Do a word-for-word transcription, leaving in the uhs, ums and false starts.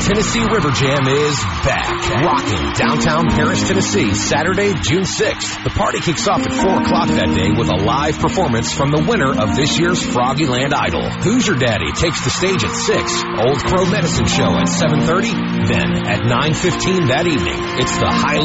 Tennessee River Jam is back. Rocking downtown Paris, Tennessee, Saturday, June sixth. The party kicks off at four o'clock that day with a live performance from the winner of this year's Froggyland Idol. Who's Your Daddy takes the stage at six. Old Crow Medicine Show at seven thirty. Then at nine fifteen that evening, it's the highly